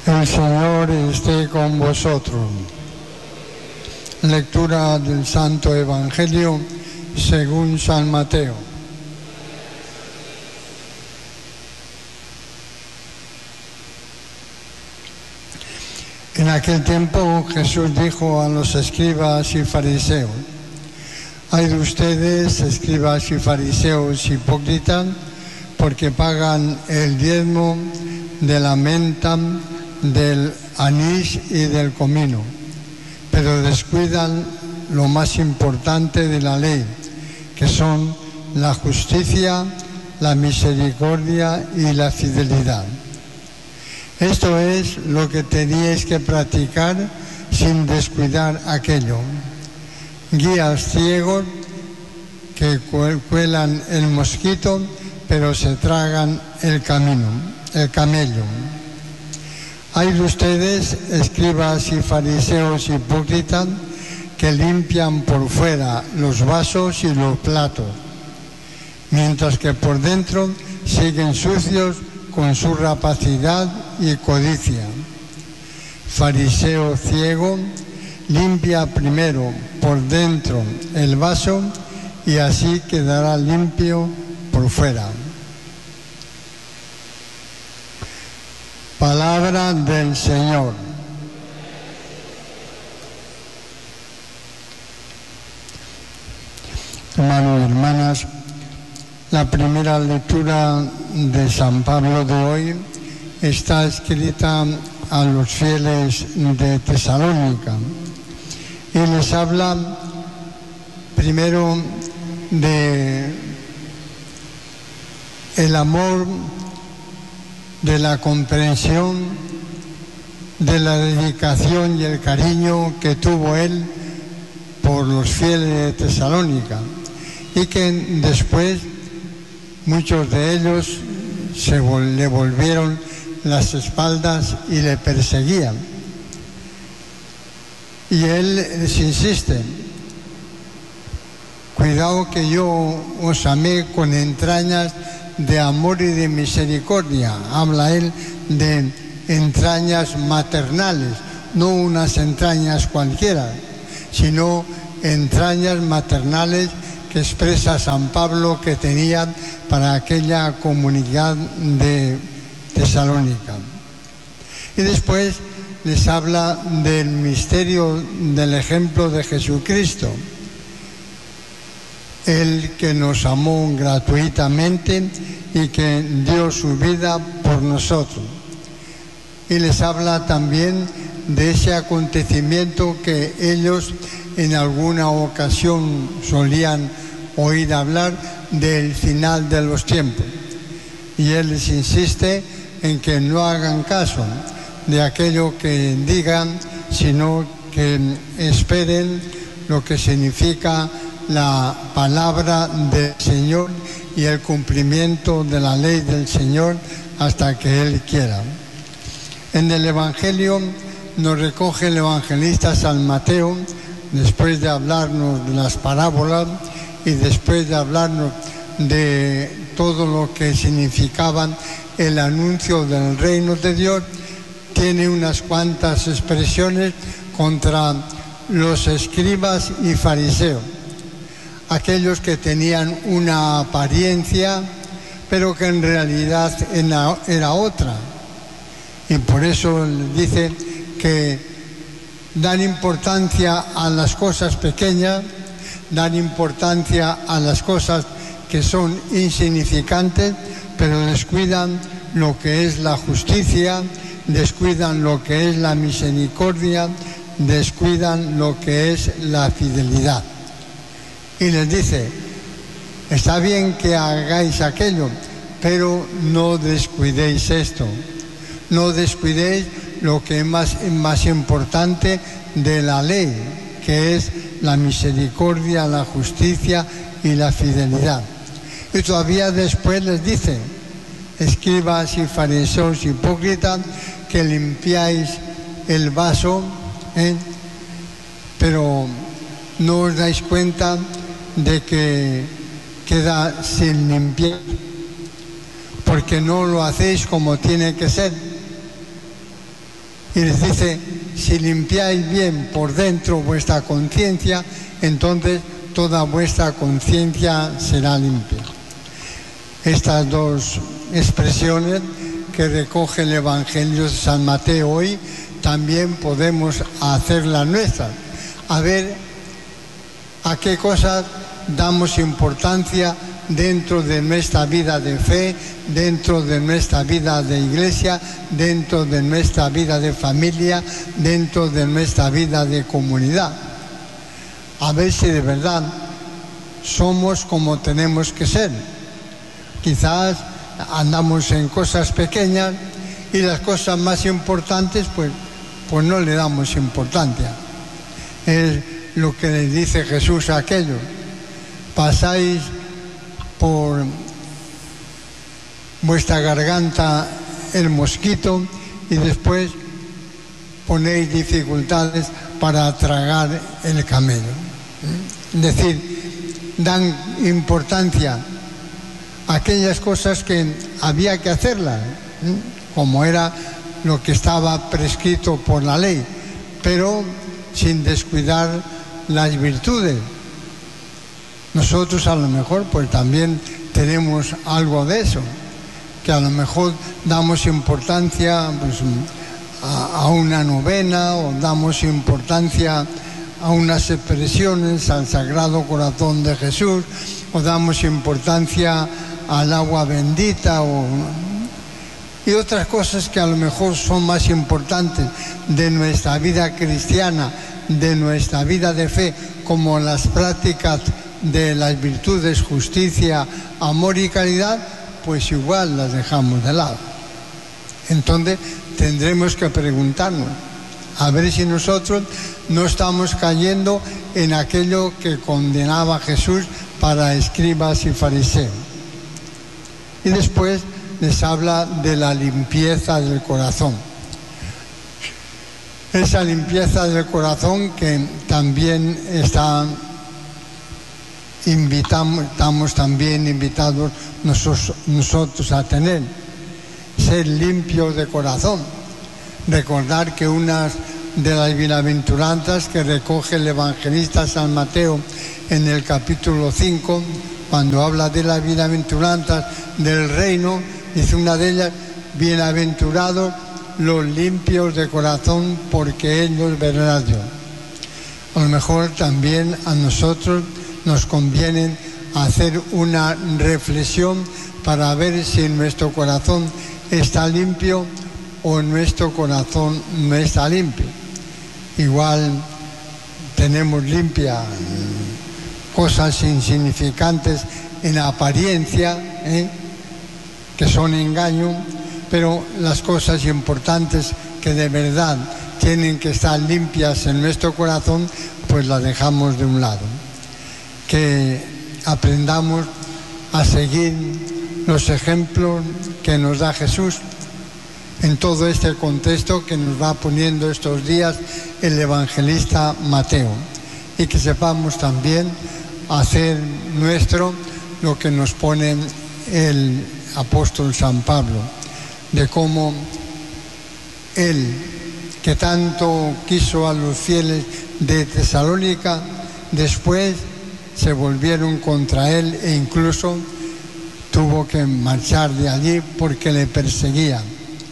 El Señor esté con vosotros. Lectura del Santo Evangelio según San Mateo. En aquel tiempo Jesús dijo a los escribas y fariseos: «Ay de ustedes, escribas y fariseos hipócritas, porque pagan el diezmo de la menta, del anís y del comino, pero descuidan lo más importante de la ley, que son la justicia, la misericordia y la fidelidad. Esto es lo que teníais que practicar sin descuidar aquello. Guías ciegos que cuelan el mosquito, pero se tragan el camello. Hay de ustedes, escribas y fariseos hipócritas, que limpian por fuera los vasos y los platos, mientras que por dentro siguen sucios con su rapacidad y codicia. Fariseo ciego, limpia primero por dentro el vaso y así quedará limpio por fuera». Palabra del Señor. Hermanos y hermanas, la primera lectura de San Pablo de hoy está escrita a los fieles de Tesalónica y les habla primero de el amor, de la comprensión, de la dedicación y el cariño que tuvo él por los fieles de Tesalónica, y que después muchos de ellos le volvieron las espaldas y le perseguían. Y él les insiste: «Cuidado que yo os amé con entrañas de amor y de misericordia». Habla él de entrañas maternales, no unas entrañas cualquiera, sino entrañas maternales que expresa San Pablo que tenía para aquella comunidad de Tesalónica. Y después les habla del misterio del ejemplo de Jesucristo, el que nos amó gratuitamente y que dio su vida por nosotros. Y les habla también de ese acontecimiento que ellos en alguna ocasión solían oír hablar, del final de los tiempos. Y él les insiste en que no hagan caso de aquello que digan, sino que esperen lo que significa la palabra del Señor y el cumplimiento de la ley del Señor hasta que Él quiera. En el Evangelio nos recoge el evangelista San Mateo, después de hablarnos de las parábolas y después de hablarnos de todo lo que significaban el anuncio del reino de Dios, tiene unas cuantas expresiones contra los escribas y fariseos, aquellos que tenían una apariencia, pero que en realidad era otra. Y por eso dice que dan importancia a las cosas pequeñas, dan importancia a las cosas que son insignificantes, pero descuidan lo que es la justicia, descuidan lo que es la misericordia, descuidan lo que es la fidelidad. Y les dice: está bien que hagáis aquello, pero no descuidéis esto, no descuidéis lo que es más importante de la ley, que es la misericordia, la justicia y la fidelidad. Y todavía después les dice: escribas y fariseos hipócritas, que limpiáis el vaso, pero no os dais cuenta de que queda sin limpiar, porque no lo hacéis como tiene que ser. Y les dice, si limpiáis bien por dentro vuestra conciencia, entonces toda vuestra conciencia será limpia. Estas dos expresiones que recoge el Evangelio de San Mateo hoy, también podemos hacerlas nuestras. A ver a qué cosas damos importancia dentro de nuestra vida de fe, dentro de nuestra vida de iglesia, dentro de nuestra vida de familia, dentro de nuestra vida de comunidad. A ver si de verdad somos como tenemos que ser. Quizás andamos en cosas pequeñas y las cosas más importantes pues no le damos importancia. Es lo que le dice Jesús a aquellos: pasáis por vuestra garganta el mosquito y después ponéis dificultades para tragar el camello. Es decir, dan importancia a aquellas cosas que había que hacerlas, como era lo que estaba prescrito por la ley, pero sin descuidar las virtudes. Nosotros a lo mejor pues también tenemos algo de eso, que a lo mejor damos importancia pues, a una novena, o damos importancia a unas expresiones al Sagrado Corazón de Jesús, o damos importancia al agua bendita, y otras cosas que a lo mejor son más importantes de nuestra vida cristiana, de nuestra vida de fe, como las prácticas de las virtudes, justicia, amor y caridad, pues igual las dejamos de lado. Entonces tendremos que preguntarnos, a ver si nosotros no estamos cayendo en aquello que condenaba Jesús para escribas y fariseos. Y después les habla de la limpieza del corazón. Esa limpieza del corazón que también estamos también invitados nosotros a tener, ser limpios de corazón. Recordar que una de las bienaventuranzas que recoge el evangelista San Mateo en el capítulo 5, cuando habla de las bienaventuranzas del reino, dice una de ellas: bienaventurados los limpios de corazón, porque ellos verán a Dios. A lo mejor también a nosotros nos conviene hacer una reflexión para ver si nuestro corazón está limpio o nuestro corazón no está limpio. Igual tenemos limpias cosas insignificantes en apariencia, que son engaño, pero las cosas importantes que de verdad tienen que estar limpias en nuestro corazón, pues las dejamos de un lado. Que aprendamos a seguir los ejemplos que nos da Jesús en todo este contexto que nos va poniendo estos días el evangelista Mateo, y que sepamos también hacer nuestro lo que nos pone el apóstol San Pablo, de cómo él, que tanto quiso a los fieles de Tesalónica, después se volvieron contra él e incluso tuvo que marchar de allí porque le perseguían.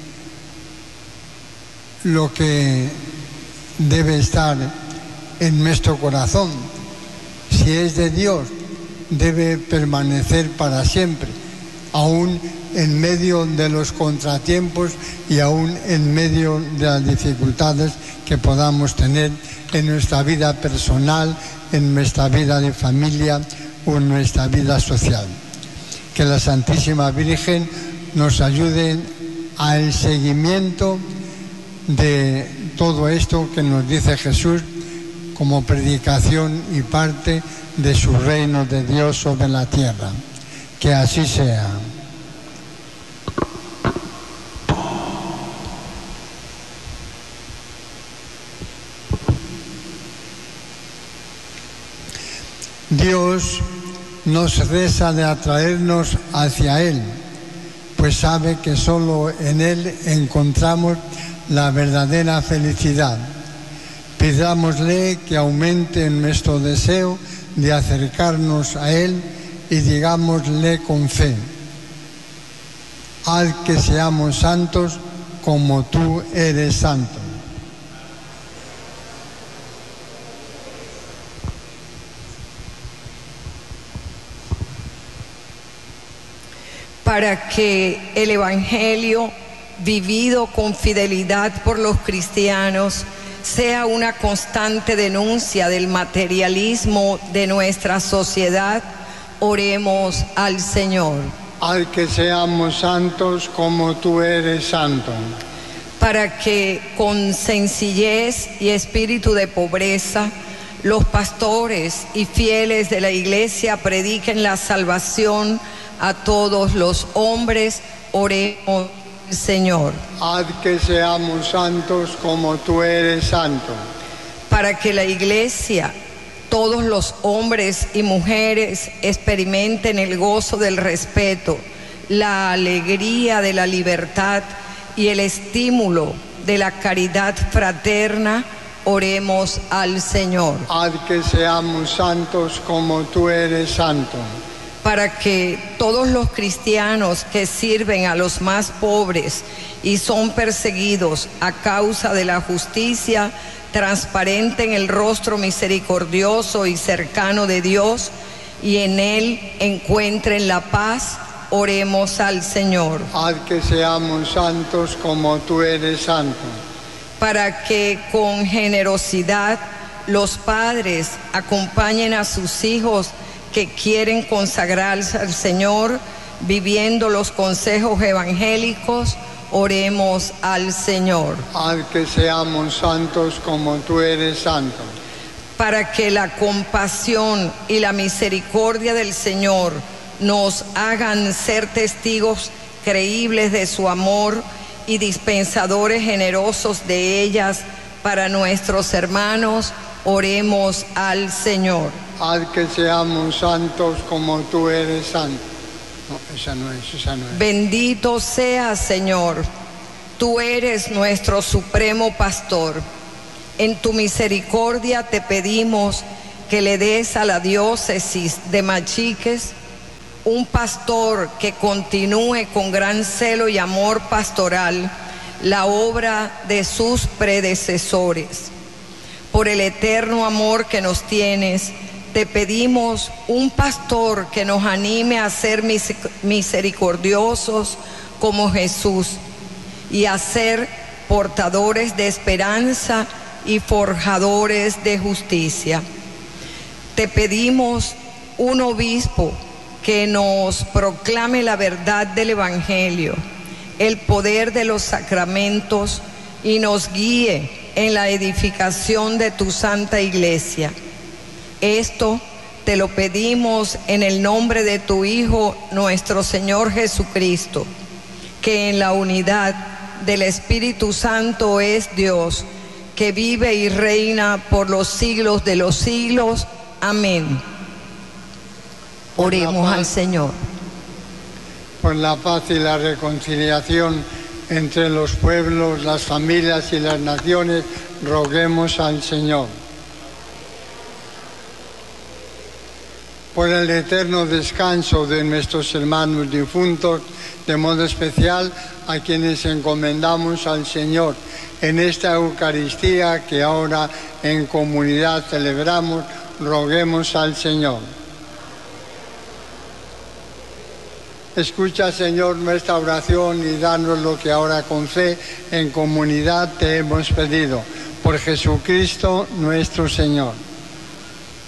Lo que debe estar en nuestro corazón, si es de Dios, debe permanecer para siempre, aún en medio de los contratiempos y aún en medio de las dificultades que podamos tener en nuestra vida personal, en nuestra vida de familia o en nuestra vida social. Que la Santísima Virgen nos ayude al seguimiento de todo esto que nos dice Jesús como predicación y parte de su reino de Dios sobre la tierra. Que así sea. Dios no cesa de atraernos hacia Él, pues sabe que solo en Él encontramos la verdadera felicidad. Pidámosle que aumente nuestro deseo de acercarnos a Él y digámosle con fe: haz que seamos santos como tú eres santo. Para que el Evangelio, vivido con fidelidad por los cristianos, sea una constante denuncia del materialismo de nuestra sociedad, oremos al Señor. Haz que seamos santos como tú eres santo. Para que con sencillez y espíritu de pobreza, los pastores y fieles de la Iglesia prediquen la salvación a todos los hombres, oremos al Señor. Haz que seamos santos como tú eres santo. Para que la Iglesia, todos los hombres y mujeres experimenten el gozo del respeto, la alegría de la libertad y el estímulo de la caridad fraterna, oremos al Señor. Haz que seamos santos como tú eres santo. Para que todos los cristianos que sirven a los más pobres y son perseguidos a causa de la justicia transparenten el rostro misericordioso y cercano de Dios y en Él encuentren la paz, oremos al Señor. Haz que seamos santos como tú eres santo. Para que con generosidad los padres acompañen a sus hijos que quieren consagrarse al Señor, viviendo los consejos evangélicos, oremos al Señor. Haz que seamos santos como tú eres santo. Para que la compasión y la misericordia del Señor nos hagan ser testigos creíbles de su amor y dispensadores generosos de ellas para nuestros hermanos, oremos al Señor. Haz que seamos santos como tú eres santo. No, esa no es. Bendito seas, Señor. Tú eres nuestro supremo pastor. En tu misericordia te pedimos que le des a la diócesis de Machiques un pastor que continúe con gran celo y amor pastoral la obra de sus predecesores. Por el eterno amor que nos tienes, te pedimos un pastor que nos anime a ser misericordiosos como Jesús y a ser portadores de esperanza y forjadores de justicia. Te pedimos un obispo que nos proclame la verdad del Evangelio, el poder de los sacramentos y nos guíe en la edificación de tu Santa Iglesia. Esto te lo pedimos en el nombre de tu Hijo, nuestro Señor Jesucristo, que en la unidad del Espíritu Santo es Dios, que vive y reina por los siglos de los siglos. Amén. Oremos al Señor. Por la paz y la reconciliación entre los pueblos, las familias y las naciones, roguemos al Señor. Por el eterno descanso de nuestros hermanos difuntos, de modo especial a quienes encomendamos al Señor en esta Eucaristía que ahora en comunidad celebramos, roguemos al Señor. Escucha, Señor, nuestra oración y danos lo que ahora con fe en comunidad te hemos pedido. Por Jesucristo nuestro Señor.